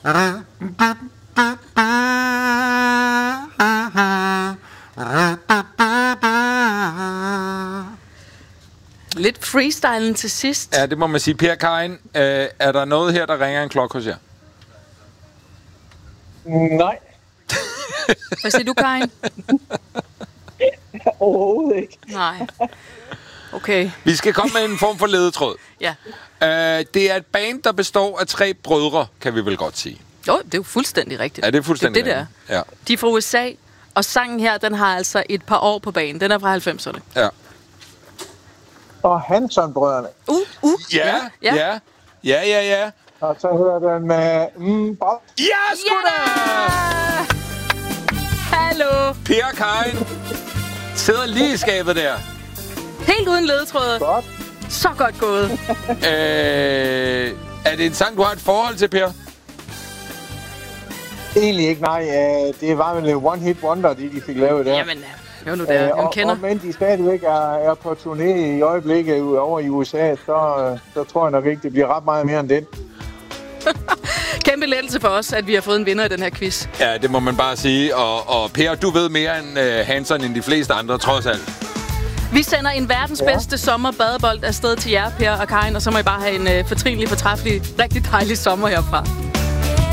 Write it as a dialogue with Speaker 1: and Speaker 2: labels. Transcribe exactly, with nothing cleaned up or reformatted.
Speaker 1: Lidt freestylen til sidst.
Speaker 2: Ja, det må man sige. Per Karin, øh, er der noget her, der ringer en klokke hos jer?
Speaker 3: Nej.
Speaker 1: Hvad siger du, Karin?
Speaker 3: Overhovedet ikke.
Speaker 1: Nej. Okay.
Speaker 2: Vi skal komme med en form for ledetråd.
Speaker 1: Ja.
Speaker 2: Øh, det er et band, der består af tre brødre, kan vi vel godt sige.
Speaker 1: Jo, det er jo fuldstændig rigtigt.
Speaker 2: Ja, det er fuldstændig
Speaker 1: det, er det
Speaker 2: rigtigt. Ja.
Speaker 1: De er fra U S A, og sangen her, den har altså et par år på banen. Den er fra halvfemserne.
Speaker 2: Ja.
Speaker 3: Og Hanson-brødrene.
Speaker 1: Uh, uh.
Speaker 2: Ja, ja, ja, ja, ja, ja.
Speaker 3: Og så hører den med... Mm, Bob.
Speaker 2: Ja, sgu da!
Speaker 1: Hallo.
Speaker 2: Per Karin sidder lige i skabet der.
Speaker 1: Helt uden ledetråd.
Speaker 3: Godt.
Speaker 1: Så godt gået.
Speaker 2: øh, er det en sang, du har et forhold til, Per?
Speaker 3: Egentlig ikke, nej. Det var vel en one-hit wonder, de, de fik lavet der.
Speaker 1: Jamen, hør nu der. Jeg
Speaker 3: og,
Speaker 1: kender.
Speaker 3: og men de stadigvæk er, er på turné i øjeblikket over i U S A, så, så tror jeg nok ikke, det bliver ret meget mere end den.
Speaker 1: Kæmpe lettelse for os, at vi har fået en vinder i den her quiz.
Speaker 2: Ja, det må man bare sige. Og, og Per, du ved mere end uh, Hanson end de fleste andre, trods alt.
Speaker 1: Vi sender en verdens ja. bedste sommerbadebold afsted til jer, Per og Karin, og så må I bare have en uh, fortrinlig, fortræffelig, rigtig dejlig sommer herfra.